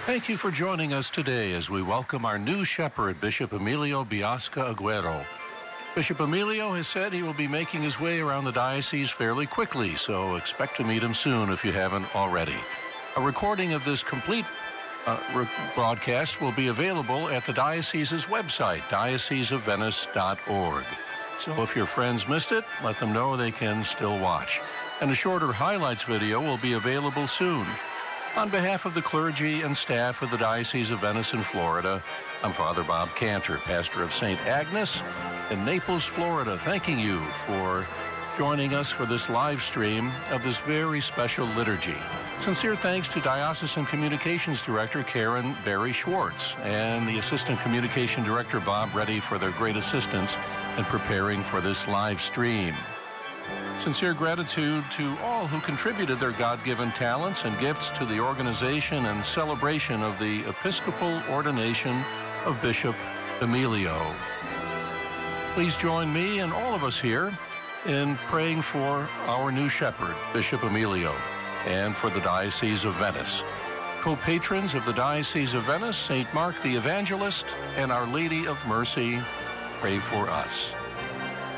Thank you for joining us today as we welcome our new shepherd, Bishop Emilio Biasca Aguero. Bishop Emilio has said he will be making his way around the diocese fairly quickly, so expect to meet him soon if you haven't already. A recording of this complete broadcast will be available at the diocese's website, dioceseofvenice.org. So if your friends missed it, let them know they can still watch. And a shorter highlights video will be available soon. On behalf of the clergy and staff of the Diocese of Venice in Florida, I'm Father Bob Cantor, pastor of St. Agnes in Naples, Florida, thanking you for joining us for this live stream of this very special liturgy. Sincere thanks to Diocesan Communications Director Karen Barry Schwartz and the Assistant Communication Director Bob Reddy for their great assistance in preparing for this live stream. Sincere gratitude to all who contributed their God-given talents and gifts to the organization and celebration of the Episcopal ordination of Bishop Emilio. Please join me and all of us here in praying for our new shepherd, Bishop Emilio, and for the Diocese of Venice. Co-patrons of the Diocese of Venice, St. Mark the Evangelist and Our Lady of Mercy, pray for us.